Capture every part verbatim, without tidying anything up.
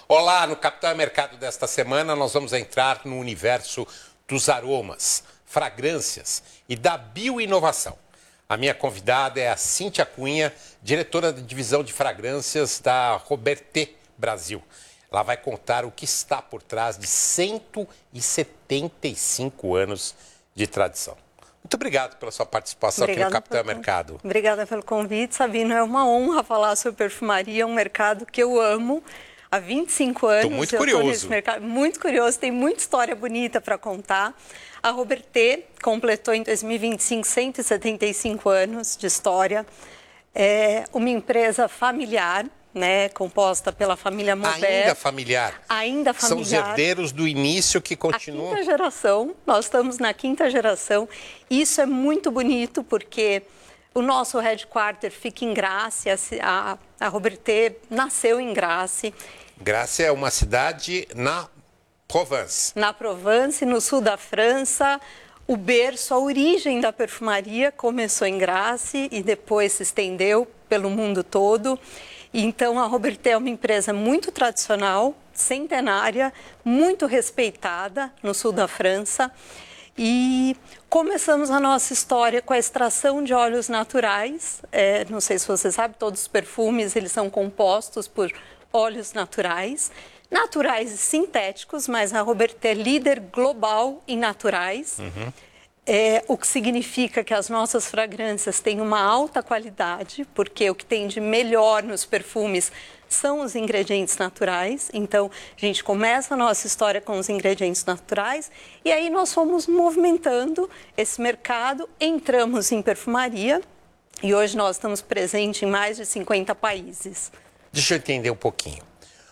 Olá, no Capital Mercado desta semana nós vamos entrar no universo dos aromas, fragrâncias e da bioinovação. A minha convidada é a Cíntia Cunha, diretora da divisão de fragrâncias da Robertet Brasil. Ela vai contar o que está por trás de cento e setenta e cinco anos de tradição. Muito obrigado pela sua participação Obrigada aqui no Capital pelo... Mercado. Obrigada pelo convite, Sabino. É uma honra falar sobre perfumaria, um mercado que eu amo há vinte e cinco anos. Estou muito curioso. Mercado, muito curioso, tem muita história bonita para contar. A Robertet completou em dois mil e vinte e cinco cento e setenta e cinco anos de história. É uma empresa familiar, né, composta pela família Maubert. Ainda familiar. Ainda familiar. São os herdeiros do início que continuam. A quinta geração, nós estamos na quinta geração. Isso é muito bonito porque o nosso headquarter fica em Grasse, a, a Robertet nasceu em Grasse. Grasse é uma cidade na Provence. Na Provence, no sul da França. O berço, a origem da perfumaria começou em Grasse e depois se estendeu pelo mundo todo. Então, a Robertet é uma empresa muito tradicional, centenária, muito respeitada no sul da França. E começamos a nossa história com a extração de óleos naturais. É, não sei se você sabe, todos os perfumes eles são compostos por óleos naturais. Naturais e sintéticos, mas a Robertet é líder global em naturais. Uhum. É, o que significa que as nossas fragrâncias têm uma alta qualidade, porque o que tem de melhor nos perfumes são os ingredientes naturais. Então, a gente começa a nossa história com os ingredientes naturais e aí nós fomos movimentando esse mercado, entramos em perfumaria e hoje nós estamos presentes em mais de cinquenta países. Deixa eu entender um pouquinho.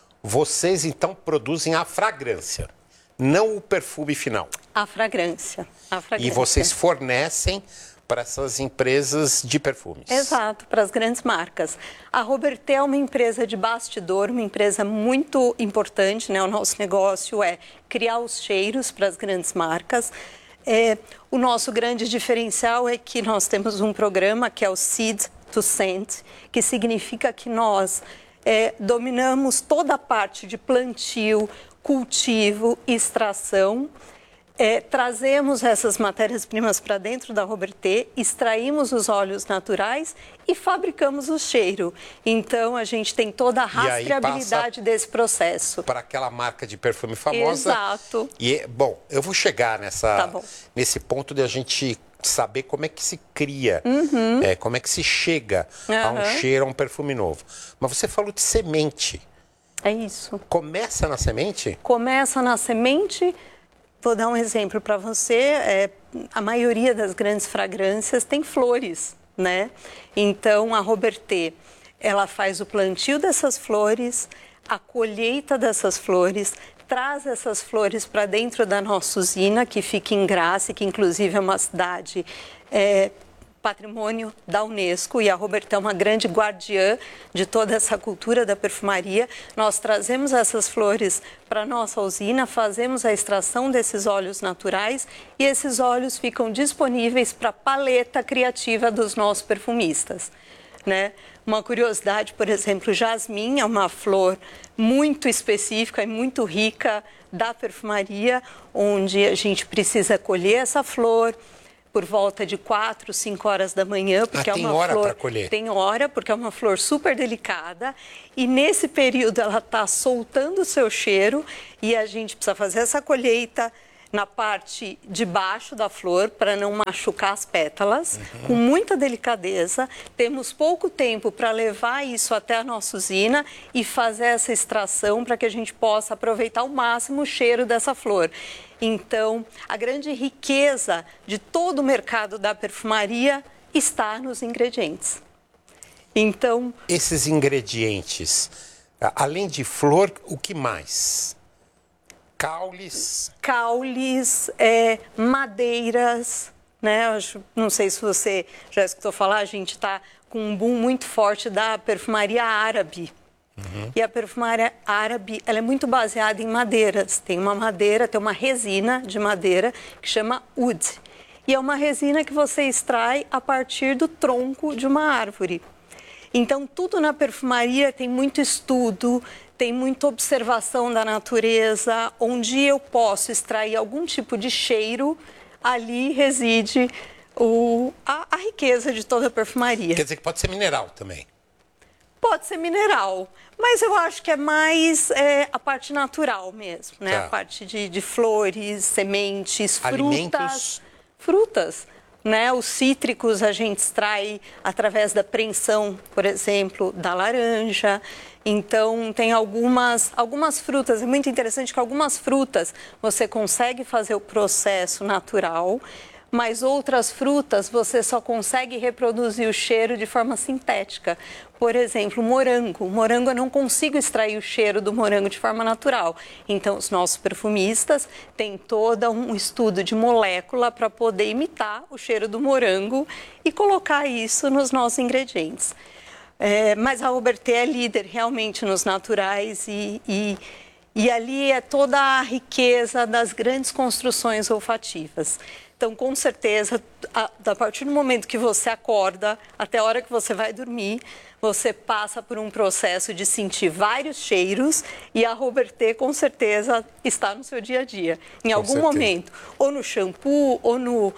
Vocês, então, produzem a fragrância, não o perfume final. A fragrância. A fragrância. E vocês fornecem para essas empresas de perfumes. Exato, para as grandes marcas. A Robertet é uma empresa de bastidor, uma empresa muito importante, né? O nosso negócio é criar os cheiros para as grandes marcas. É, o nosso grande diferencial é que nós temos um programa que é o Seed to Scent, que significa que nós é, dominamos toda a parte de plantio, cultivo, extração. É, trazemos essas matérias-primas para dentro da Robertet, extraímos os óleos naturais e fabricamos o cheiro. Então, a gente tem toda a rastreabilidade desse processo. Para aquela marca de perfume famosa. Exato. E, bom, eu vou chegar nessa, tá bom. nesse ponto de a gente saber como é que se cria, uhum. é, como é que se chega uhum. a um cheiro, a um perfume novo. Mas você falou de semente. É isso. Começa na semente? Começa na semente. Vou dar um exemplo para você. É, a maioria das grandes fragrâncias tem flores, né? Então, a Robertet, ela faz o plantio dessas flores, a colheita dessas flores, traz essas flores para dentro da nossa usina, que fica em Grasse, que inclusive é uma cidade é, patrimônio da Unesco, e a Robertet é uma grande guardiã de toda essa cultura da perfumaria. Nós trazemos essas flores para a nossa usina, fazemos a extração desses óleos naturais e esses óleos ficam disponíveis para a paleta criativa dos nossos perfumistas, né? Uma curiosidade, por exemplo, o jasmim é uma flor muito específica e muito rica da perfumaria, onde a gente precisa colher essa flor por volta de quatro, cinco horas da manhã, porque ah, é tem uma hora flor. Para colher. Tem hora, porque é uma flor super delicada. E nesse período ela está soltando o seu cheiro e a gente precisa fazer essa colheita na parte de baixo da flor para não machucar as pétalas, uhum. com muita delicadeza. Temos pouco tempo para levar isso até a nossa usina e fazer essa extração para que a gente possa aproveitar ao máximo o cheiro dessa flor. Então, a grande riqueza de todo o mercado da perfumaria está nos ingredientes. Então, esses ingredientes, além de flor, o que mais? Caules? Caules, é, madeiras, né? Eu não sei se você já escutou falar, a gente está com um boom muito forte da perfumaria árabe. Uhum. E a perfumaria árabe, ela é muito baseada em madeiras. Tem uma madeira, tem uma resina de madeira que chama oud. E é uma resina que você extrai a partir do tronco de uma árvore. Então, tudo na perfumaria tem muito estudo, tem muita observação da natureza, onde eu posso extrair algum tipo de cheiro, ali reside o, a, a riqueza de toda a perfumaria. Quer dizer que pode ser mineral também? Pode ser mineral, mas eu acho que é mais é, a parte natural mesmo, né? Tá. A parte de, de flores, sementes, alimentos. frutas. Frutas, né? Os cítricos a gente extrai através da preensão, por exemplo, da laranja. Então, tem algumas, algumas frutas, é muito interessante que algumas frutas você consegue fazer o processo natural, mas outras frutas você só consegue reproduzir o cheiro de forma sintética. Por exemplo, morango. O morango eu não consigo extrair o cheiro do morango de forma natural. Então, os nossos perfumistas têm todo um estudo de molécula para poder imitar o cheiro do morango e colocar isso nos nossos ingredientes. É, mas a Robertet é líder realmente nos naturais e, e, e ali é toda a riqueza das grandes construções olfativas. Então, com certeza, a, a partir do momento que você acorda até a hora que você vai dormir, você passa por um processo de sentir vários cheiros e a Robertet, com certeza, está no seu dia a dia. Em com algum certeza. momento, ou no shampoo, ou no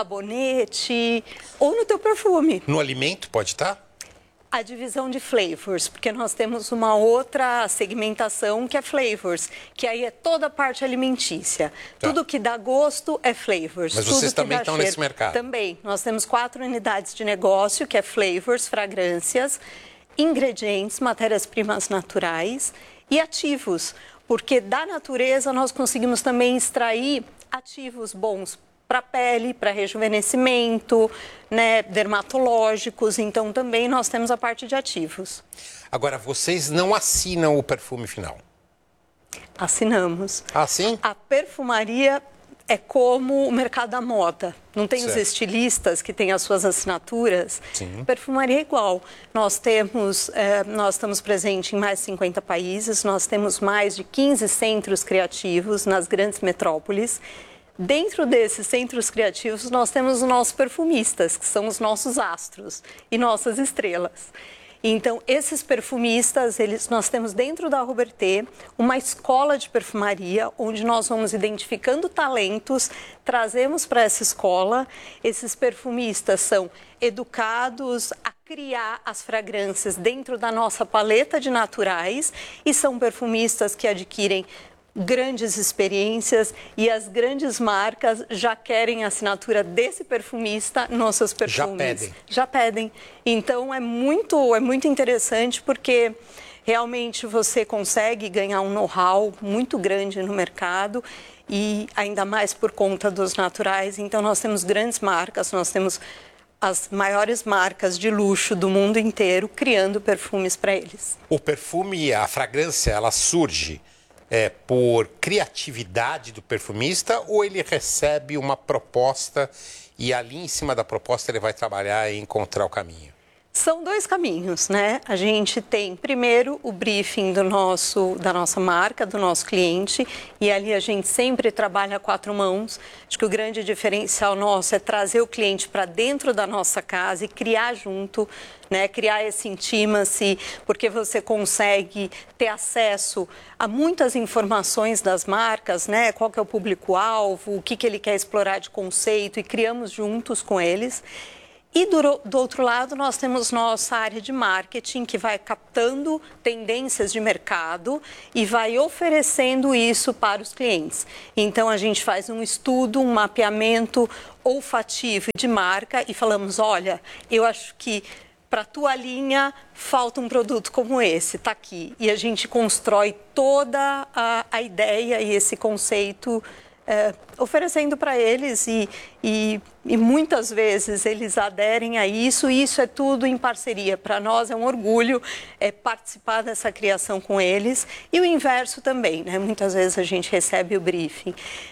sabonete, ou no teu perfume. No alimento pode estar? A divisão de flavors, porque nós temos uma outra segmentação que é flavors, que aí é toda a parte alimentícia. Tá. Tudo que dá gosto é flavors. Mas tudo vocês que também dá estão cheiro, nesse mercado? Também. Nós temos quatro unidades de negócio, que é flavors, fragrâncias, ingredientes, matérias-primas naturais e ativos, porque da natureza nós conseguimos também extrair ativos bons para pele, para rejuvenescimento, né, dermatológicos. Então, também nós temos a parte de ativos. Agora, vocês não assinam o perfume final? Assinamos. Ah, sim? A perfumaria é como o mercado da moda. Não tem certo. Os estilistas que têm as suas assinaturas? Sim. Perfumaria é igual. Nós temos, eh, nós estamos presentes em mais de cinquenta países, nós temos mais de quinze centros criativos nas grandes metrópoles. Dentro desses centros criativos, nós temos os nossos perfumistas, que são os nossos astros e nossas estrelas. Então, esses perfumistas, eles, nós temos dentro da Robertet uma escola de perfumaria, onde nós vamos identificando talentos, trazemos para essa escola. Esses perfumistas são educados a criar as fragrâncias dentro da nossa paleta de naturais e são perfumistas que adquirem grandes experiências e as grandes marcas já querem a assinatura desse perfumista nos seus perfumes. Já pedem. Já pedem. Então é muito, é muito interessante porque realmente você consegue ganhar um know-how muito grande no mercado e ainda mais por conta dos naturais. Então nós temos grandes marcas, nós temos as maiores marcas de luxo do mundo inteiro criando perfumes para eles. O perfume, a fragrância, ela surge É, por criatividade do perfumista ou ele recebe uma proposta e ali em cima da proposta ele vai trabalhar e encontrar o caminho? São dois caminhos, né? A gente tem primeiro o briefing do nosso, da nossa marca, do nosso cliente, e ali a gente sempre trabalha a quatro mãos. Acho que o grande diferencial nosso é trazer o cliente para dentro da nossa casa e criar junto, né? Criar esse intimacy, porque você consegue ter acesso a muitas informações das marcas, né? Qual que é o público-alvo, o que, que ele quer explorar de conceito, e criamos juntos com eles. E do, do outro lado, nós temos nossa área de marketing, que vai captando tendências de mercado e vai oferecendo isso para os clientes. Então, a gente faz um estudo, um mapeamento olfativo de marca e falamos, olha, eu acho que para a tua linha falta um produto como esse, está aqui. E a gente constrói toda a, a ideia e esse conceito É, oferecendo para eles e, e, e muitas vezes eles aderem a isso e isso é tudo em parceria. Para nós é um orgulho é, participar dessa criação com eles e o inverso também, né? Muitas vezes a gente recebe o briefing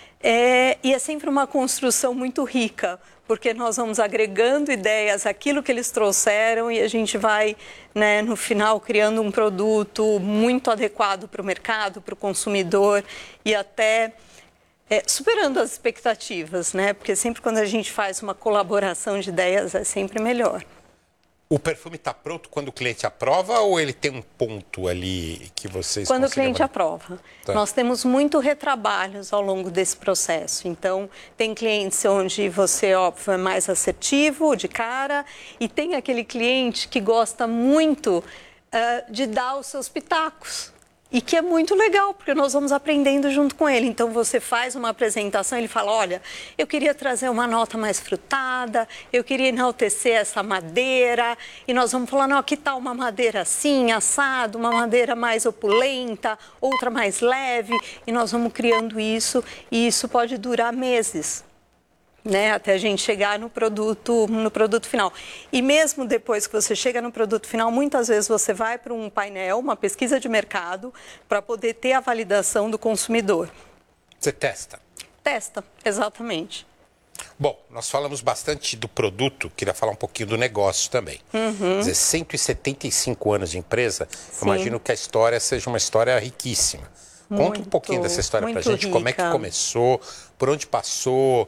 é, e é sempre uma construção muito rica, porque nós vamos agregando ideias àquilo que eles trouxeram e a gente vai, né, no final, criando um produto muito adequado para o mercado, para o consumidor e até É, superando as expectativas, né? Porque sempre quando a gente faz uma colaboração de ideias é sempre melhor. O perfume está pronto quando o cliente aprova ou ele tem um ponto ali que vocês Quando o cliente avaliar? aprova. Tá. Nós temos muito retrabalhos ao longo desse processo. Então, tem clientes onde você, óbvio, é mais assertivo, de cara, e tem aquele cliente que gosta muito uh, de dar os seus pitacos. E que é muito legal, porque nós vamos aprendendo junto com ele. Então, você faz uma apresentação, ele fala, olha, eu queria trazer uma nota mais frutada, eu queria enaltecer essa madeira, e nós vamos falar, não, que tal uma madeira assim, assado, uma madeira mais opulenta, outra mais leve, e nós vamos criando isso, e isso pode durar meses. Né, até a gente chegar no produto, no produto final. E mesmo depois que você chega no produto final, muitas vezes você vai para um painel, uma pesquisa de mercado, para poder ter a validação do consumidor. Você testa? Testa, exatamente. Bom, nós falamos bastante do produto, queria falar um pouquinho do negócio também. Uhum. Quer dizer, cento e setenta e cinco anos de empresa, imagino que a história seja uma história riquíssima. Conta muito, um pouquinho dessa história para a gente, rica. Como é que começou, por onde passou...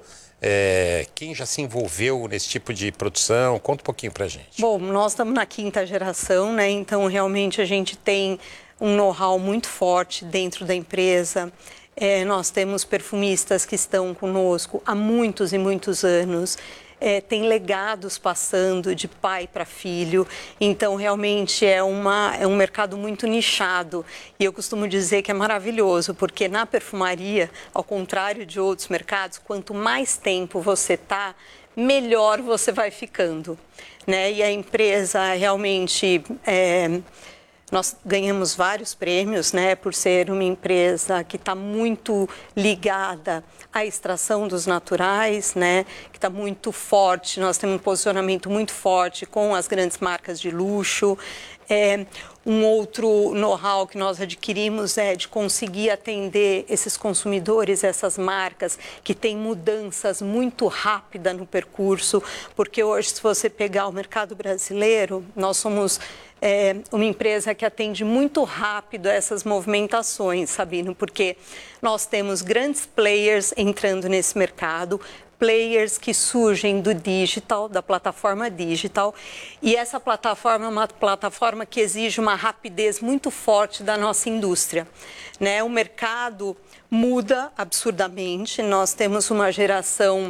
É, quem já se envolveu nesse tipo de produção? Conta um pouquinho pra gente. Bom, nós estamos na quinta geração, né? Então, realmente, a gente tem um know-how muito forte dentro da empresa. É, nós temos perfumistas que estão conosco há muitos e muitos anos. É, tem legados passando de pai para filho, então realmente é, uma, é um mercado muito nichado e eu costumo dizer que é maravilhoso, porque na perfumaria, ao contrário de outros mercados, quanto mais tempo você está, melhor você vai ficando, né? E a empresa realmente... É, nós ganhamos vários prêmios, né, por ser uma empresa que está muito ligada à extração dos naturais, né, que está muito forte. Nós temos um posicionamento muito forte com as grandes marcas de luxo. É, um outro know-how que nós adquirimos é de conseguir atender esses consumidores, essas marcas que têm mudanças muito rápidas no percurso, porque hoje, se você pegar o mercado brasileiro, nós somos é, uma empresa que atende muito rápido essas movimentações, Sabino, porque nós temos grandes players entrando nesse mercado, players que surgem do digital, da plataforma digital, e essa plataforma é uma plataforma que exige uma rapidez muito forte da nossa indústria, né? O mercado muda absurdamente, nós temos uma geração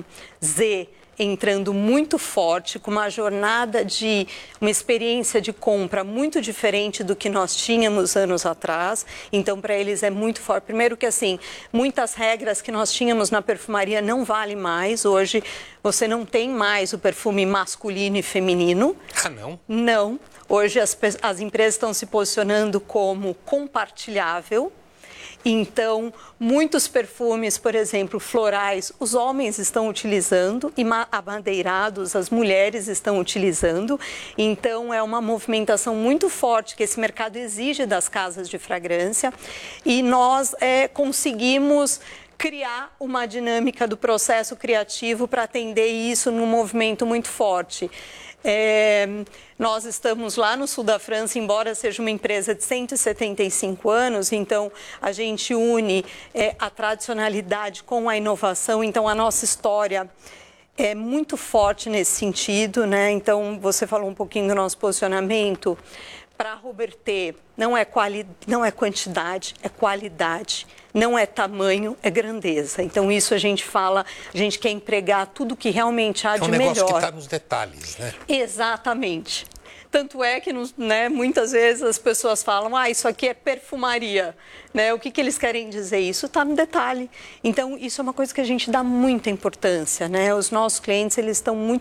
Z entrando muito forte, com uma jornada de uma experiência de compra muito diferente do que nós tínhamos anos atrás. Então, para eles é muito forte. Primeiro que, assim, muitas regras que nós tínhamos na perfumaria não valem mais. Hoje, você não tem mais o perfume masculino e feminino. Ah, não? Não. Hoje, as, as empresas estão se posicionando como compartilhável. Então, muitos perfumes, por exemplo, florais, os homens estão utilizando e amadeirados, as mulheres estão utilizando. Então, é uma movimentação muito forte que esse mercado exige das casas de fragrância e nós é, conseguimos criar uma dinâmica do processo criativo para atender isso num movimento muito forte. É, nós estamos lá no sul da França, embora seja uma empresa de cento e setenta e cinco anos, então a gente une é, a tradicionalidade com a inovação, então a nossa história é muito forte nesse sentido, né? Então você falou um pouquinho do nosso posicionamento. Para a Robertet, não é, quali... não é quantidade, é qualidade. Não é tamanho, é grandeza. Então, isso a gente fala, a gente quer empregar tudo que realmente há de melhor. É um negócio que está nos detalhes, né? Exatamente. Tanto é que, né, muitas vezes as pessoas falam, ah, isso aqui é perfumaria, né? O que, que eles querem dizer? Isso está no detalhe. Então, isso é uma coisa que a gente dá muita importância, né? Os nossos clientes, eles estão muito